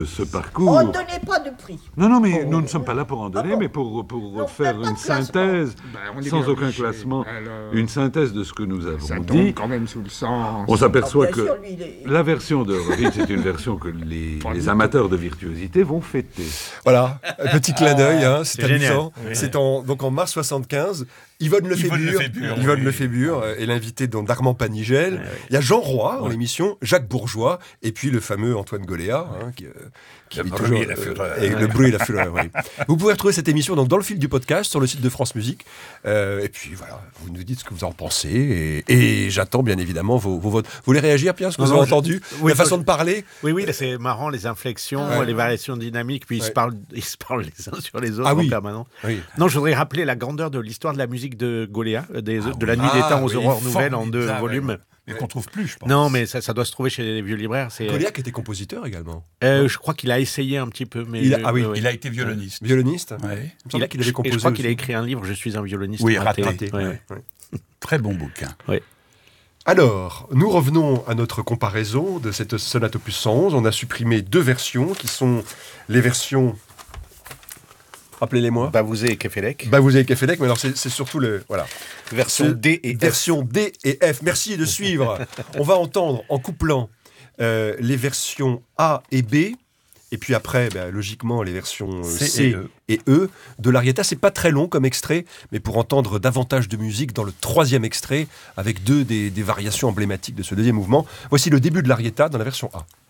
ce On parcours. ne donnait pas de prix. Non, mais nous ne sommes pas là pour en donner, bon mais pour Donc, faire même pas une de classement. synthèse, On est sans bien aucun obligé. classement, Alors, une synthèse de ce que nous ça avons tombe dit. quand même sous le sens. On s'aperçoit Bien que sûr, lui, il est- la version de Horowitz est une version que les amateurs de virtuosité vont fêter. Voilà, un petit clin d'œil, hein, c'est c'est génial. amusant. Oui. C'est donc en mars 75. Yvonne Lefébure est l'invité d'Armand Panigel. Ouais. Il y a Jean Roy dans l'émission, Jacques Bourgeois, et puis le fameux Antoine Goléa, qui Le est bruit toujours, et la fureur. et le bruit et la fureur, oui. Vous pouvez retrouver cette émission donc dans le fil du podcast sur le site de France Musique. Et puis voilà, vous nous dites ce que vous en pensez, et j'attends bien évidemment vos votes. Vous voulez réagir, Pierre, ce que vous avez entendu, oui, la façon de parler? Oui, là, c'est marrant, les inflexions, Ouais. les variations dynamiques, puis Ouais. ils se parlent les uns sur les autres Ah oui. en permanence. Oui. Non, je voudrais rappeler la grandeur de l'histoire de la musique de Goléa, de la nuit des temps aux aurores nouvelles en 2 volumes. Mais qu'on trouve plus, je pense. Non, mais ça doit se trouver chez les vieux libraires. Goléa qui était compositeur également. Je crois qu'il a essayé un petit peu, mais Ah oui, Il a été violoniste. violoniste. Ouais. Il me semblait qu'il avait composé je crois qu'il a aussi. écrit un livre, Je suis un violoniste Oui, raté. Ouais. Ouais. Très bon bouquin. Alors, nous revenons à notre comparaison de cette sonate opus 111. On a supprimé 2 versions qui sont les versions. Rappelez-les-moi. Bavouzé et Kefelec. Bavouzé et Kefelec, mais alors c'est surtout le. Voilà. Version C'est D et F. Version D et F. Merci de suivre. On va entendre en couplant les versions A et B. Et puis après, logiquement, les versions C et E de l'Arietta. C'est pas très long comme extrait, mais pour entendre davantage de musique dans le 3e extrait, avec 2 des variations emblématiques de ce 2e mouvement, voici le début de l'Arietta dans la version A.